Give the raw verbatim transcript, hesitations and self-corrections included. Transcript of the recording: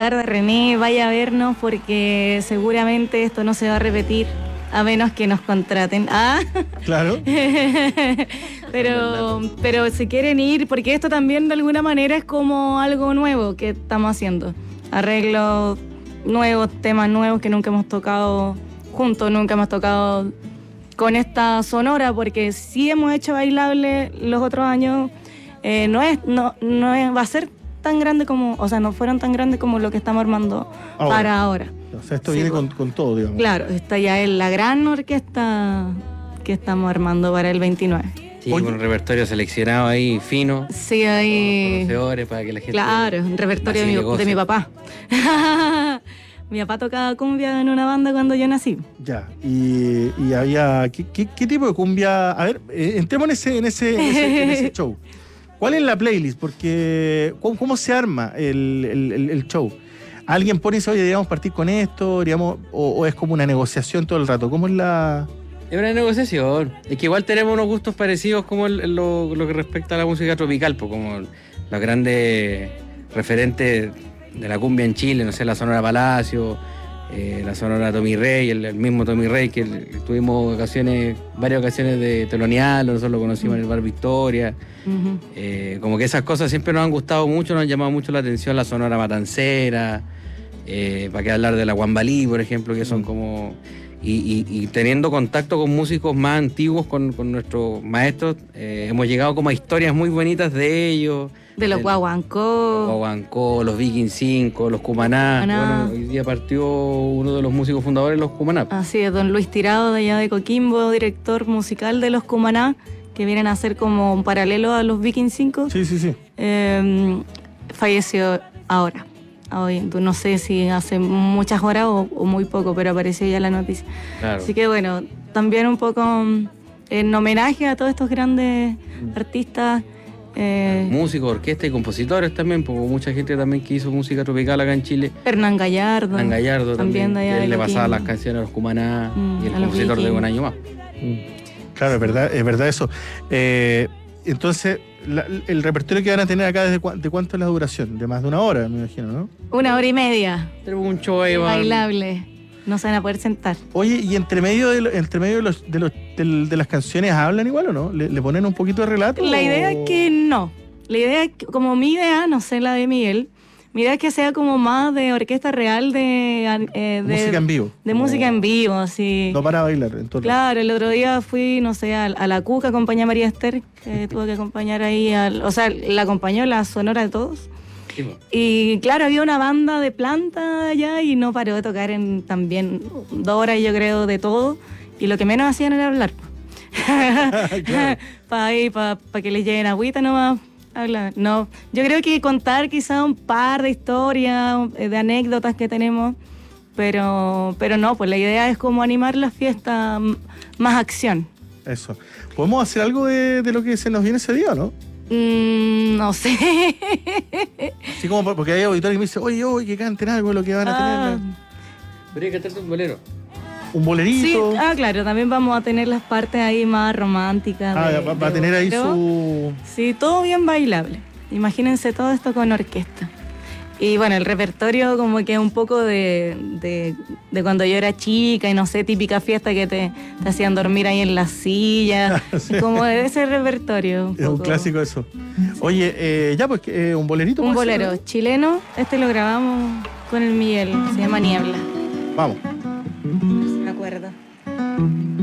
Ricardo, René, vaya a vernos porque seguramente esto no se va a repetir a menos que nos contraten. Ah, claro. pero, pero si quieren ir, porque esto también de alguna manera es como algo nuevo que estamos haciendo. Arreglos nuevos, temas nuevos que nunca hemos tocado juntos, nunca hemos tocado con esta sonora, porque sí hemos hecho bailable los otros años. Eh, no es, no, no es, va a ser tan grande como, o sea, no fueron tan grandes como lo que estamos armando ahora. para ahora. O sea, esto sí, viene con, con todo, digamos. Claro, esta ya es la gran orquesta que estamos armando para el veintinueve. Sí, Oye. con un repertorio seleccionado ahí, fino. Sí, ahí. Conocedores para que la gente. Claro, un repertorio de mi, de mi papá. Mi papá tocaba cumbia en una banda cuando yo nací. Ya, y, y había. ¿qué, qué, ¿Qué tipo de cumbia? A ver, eh, entremos en ese, en, ese, en, ese, en ese show. ¿Cuál es la playlist? Porque, ¿cómo, cómo se arma el, el, el, el show? ¿Alguien pone y dice, oye, deberíamos partir con esto? Digamos, o, ¿O es como una negociación todo el rato? ¿Cómo es la...? Es una negociación. Es que igual tenemos unos gustos parecidos como el, lo, lo que respecta a la música tropical, pues como los grandes referentes de la cumbia en Chile, no sé, la Sonora Palacio, eh, la Sonora Tommy Rey, el, el mismo Tommy Rey, que el, tuvimos ocasiones, varias ocasiones de telonear, nosotros lo conocimos uh-huh. en el Bar Victoria. Uh-huh. Eh, como que esas cosas siempre nos han gustado mucho, nos han llamado mucho la atención, la Sonora Matancera, eh, para qué hablar de la Guambalí, por ejemplo, que son como... Y, y, y teniendo contacto con músicos más antiguos, con, con nuestros maestros, eh, hemos llegado como a historias muy bonitas de ellos. De los Guaguancó. Los Guaguancó, los Viking cinco, los Cumaná. Cumaná. Bueno, hoy día partió uno de los músicos fundadores de los Cumaná. Así es, don Luis Tirado, de allá de Coquimbo, director musical de los Cumaná, que vienen a ser como un paralelo a los Viking cinco. Sí, sí, sí. Eh, falleció ahora. Hoy, no sé si hace muchas horas o, o muy poco, pero apareció ya la noticia. Claro. Así que bueno, también un poco en homenaje a todos estos grandes artistas. Eh, Músicos, orquestas y compositores también, porque mucha gente también que hizo música tropical acá en Chile. Hernán Gallardo. Hernán Gallardo también, también de él le Coquimbo. pasaba las canciones a los Cumaná mm, y el compositor de Un Año Más. Mm. Claro, es verdad, es verdad eso. Eh, entonces, la, el repertorio que van a tener acá, ¿desde cu de cuánto es la duración? De más de una hora, me imagino, ¿no? Una hora y media. Tenemos un show ahí, bailable. No se van a poder sentar. Oye, ¿y entre medio de, lo, entre medio de, los, de, los, de, de las canciones hablan igual o no? ¿Le, le ponen un poquito de relato? La o... idea es que no. La idea es que, como mi idea, no sé la de Miguel, mi idea es que sea como más de orquesta real, de... Eh, de música en vivo. De como... música en vivo, así. No para bailar, entonces. Claro, el otro día fui, no sé, a, a la Cuca, acompañé a María Esther, que tuvo que acompañar ahí, al, o sea, la acompañó la Sonora de Todos. Y claro, había una banda de planta allá y no paró de tocar en también dos horas, yo creo, de todo. Y lo que menos hacían era hablar. Claro. Para ahí, para pa que les lleguen agüita nomás. Hablar. No, yo creo que contar quizá un par de historias, de anécdotas que tenemos, pero, pero no, pues la idea es como animar la fiesta, más acción. Eso. ¿Podemos hacer algo de, de lo que se nos viene ese día o no? Mm, no sé. Sí, como porque hay auditores que me dicen, oye, oye, que canten algo de lo que van a ah. tener. Habría que cantarte un bolero. Un bolerito. Sí, ah, claro, también vamos a tener las partes ahí más románticas. Ah, de, va, va a tener ahí su... Sí, todo bien bailable. Imagínense todo esto con orquesta. Y bueno, el repertorio como que es un poco de, de, de cuando yo era chica y no sé, típica fiesta que te, te hacían dormir ahí en la silla. Sí. Como de ese repertorio. Un es poco. Un clásico eso. Oye, eh, ya pues, eh, un bolerito. Un bolero ser, ¿no? chileno. Este lo grabamos con el Miguel. Se llama Niebla. Vamos. Me acuerdo.